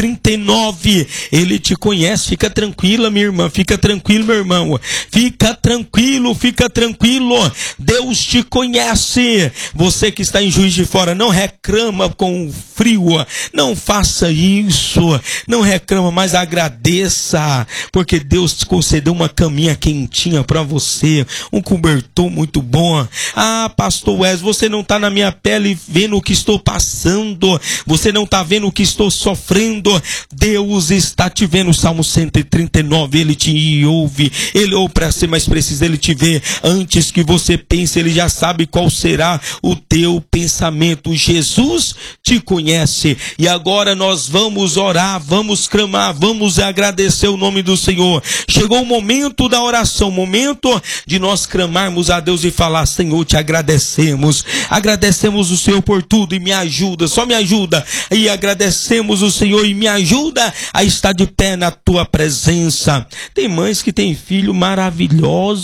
139. Ele te conhece. Fica tranquila, minha irmã. Fica tranquilo, meu irmão. Fica tranquilo, fica tranquilo. Deus te conhece. Você que está em Juiz de Fora, não reclama com o frio. Não faça isso. Não reclama, mas agradeça. Porque Deus te concedeu uma caminha quentinha para você. Um cobertor muito bom. Ah, pastor Wes, você não está na minha pele vendo o que estou passando. Você não está vendo o que estou sofrendo. Deus está te vendo. Salmo 139, Ele te ouve. Ele, ou para ser mais preciso, Ele te vê. Antes que você pense, Ele já sabe qual será o teu pensamento. Jesus te conhece. E agora nós vamos orar, vamos clamar, vamos agradecer o nome do Senhor. Chegou o momento da oração, o momento de nós clamarmos a Deus e falar: Senhor, te agradecemos. Agradecemos o Senhor por tudo e me ajuda, só me ajuda. E agradecemos o Senhor e me ajuda a estar de pé na tua presença. Tem mães que têm filho maravilhoso.